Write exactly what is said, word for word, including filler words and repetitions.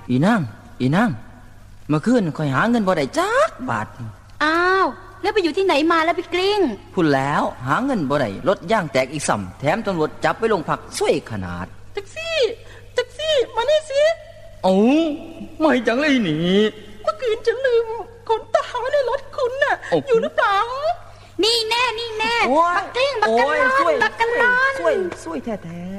อีนางอีนางเมื่อคืนข่อยหาเงินบ่ได้จักบาทอ้าวแล้วไปอยู่ที่ไหนมาแล้วพี่กลิ้งพูดแล้วหาเงินบ่ได้รถย่างแตกอีกซ้ำแถมตำรวจจับไปโรงพักซวยขนาดแท็กซี่แท็กซี่มานี่สิโอ้ไม่จังเลยนี่เมื่อคืนฉันลืมขนตาไว้ในรถคุณน่ะอยู่หรือเปล่านี่แน่นี่แน่บักกลิ้งบักกันนอนบักกันนอนซวยซวยแท้ๆ